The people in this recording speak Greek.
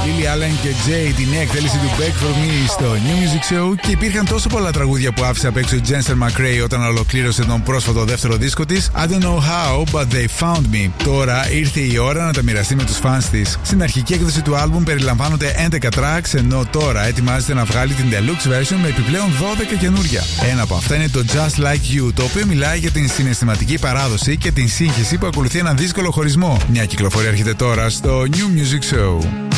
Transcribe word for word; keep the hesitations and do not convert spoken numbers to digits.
Lily Allen και Jay, τη νέα εκτέλεση του Beg For Me στο New Music Show. Και υπήρχαν τόσο πολλά τραγούδια που άφησε απ' έξω η Jensen McRae όταν ολοκλήρωσε τον πρόσφατο δεύτερο δίσκο της, I Don't Know How, But They Found Me. Τώρα ήρθε η ώρα να τα μοιραστεί με τους fans της. Στην αρχική έκδοση του άλμπουμ περιλαμβάνονται έντεκα tracks, ενώ τώρα ετοιμάζεται να βγάλει την deluxe version με επιπλέον δώδεκα καινούρια. Ένα από αυτά είναι το Just Like You, το οποίο μιλάει για την συναισθηματική παράδοση και την σύγχυση που ακολουθεί έναν δύσκολο χωρισμό. Μια κυκλοφορία έρχεται τώρα στο New Music Show.